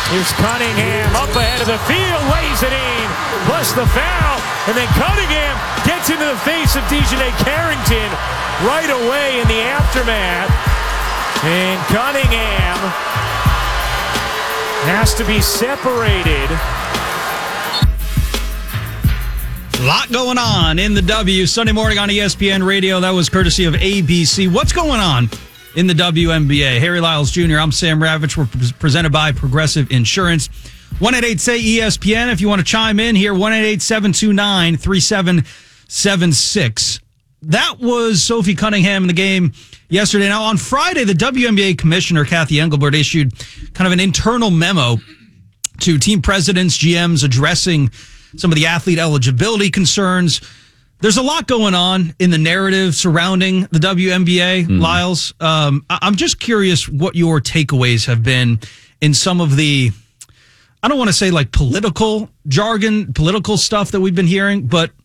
Here's Cunningham up ahead of the field, lays it in, plus the foul, and then Cunningham gets into the face of Dejounte Carrington right away in the aftermath. And Cunningham has to be separated. A lot going on in the W. Sunday morning on ESPN Radio. That was courtesy of ABC. What's going on in the WNBA? Harry Lyles Jr., I'm Sam Ravitch. We're presented by Progressive Insurance. 1-888-SAY-ESPN if you want to chime in here. 1-888-729-3776. That was Sophie Cunningham in the game yesterday. Now, on Friday, the WNBA commissioner, Kathy Engelbert, issued kind of an internal memo to team presidents, GMs, addressing some of the athlete eligibility concerns. There's a lot going on in the narrative surrounding the WNBA, Lyles. I'm just curious what your takeaways have been in some of the, I don't want to say like political jargon, political stuff that we've been hearing, but